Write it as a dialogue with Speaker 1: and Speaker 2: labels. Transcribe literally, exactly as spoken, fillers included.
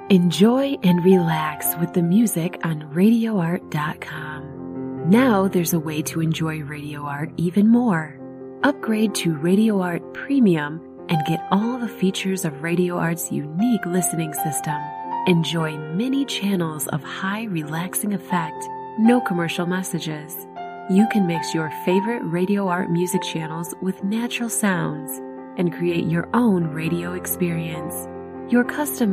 Speaker 1: Enjoy and relax with the music on radio art dot com. Now there's a way to enjoy Radio Art even more. Upgrade to Radio Art Premium and get all the features of Radio Art's unique listening system. Enjoy many channels of high relaxing effect, no commercial messages. You can mix your favorite Radio Art music channels with natural sounds and create your own radio experience. Your custom